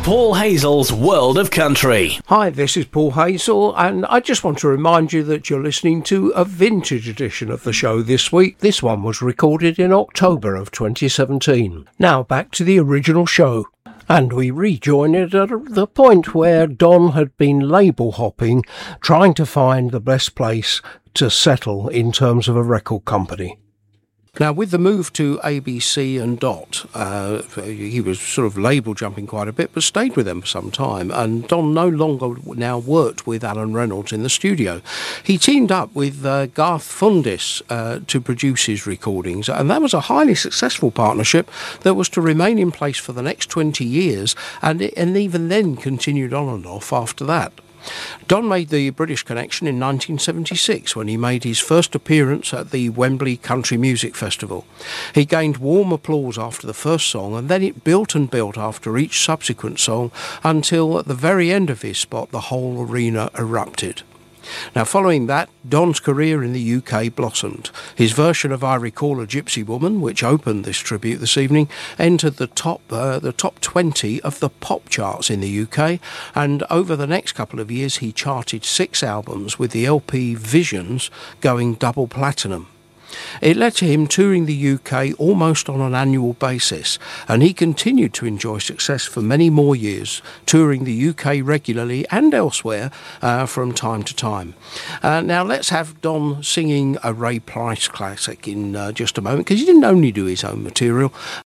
Paul Hazel's World of Country. Hi, this is Paul Hazel, and I just want to remind you that you're listening to a vintage edition of the show this week. This one was recorded in October of 2017. Now back to the original show. And we rejoin it at the point where Don had been label hopping, trying to find the best place to settle in terms of a record company. Now, with the move to ABC and Dot, he was sort of label jumping quite a bit, but stayed with them for some time. And Don no longer now worked with Alan Reynolds in the studio. He teamed up with Garth Fundis to produce his recordings, and that was a highly successful partnership that was to remain in place for the next 20 years, and even then continued on and off after that. Don made the British connection in 1976 when he made his first appearance at the Wembley Country Music Festival. He gained warm applause after the first song, and then it built and built after each subsequent song until at the very end of his spot the whole arena erupted. Now, following that, Don's career in the UK blossomed. His version of I Recall a Gypsy Woman, which opened this tribute this evening, entered the top 20 of the pop charts in the UK, and over the next couple of years he charted 6 albums, with the LP Visions going double platinum. It led to him touring the UK almost on an annual basis, and he continued to enjoy success for many more years, touring the UK regularly and elsewhere from time to time. Now let's have Don singing a Ray Price classic in just a moment, because he didn't only do his own material.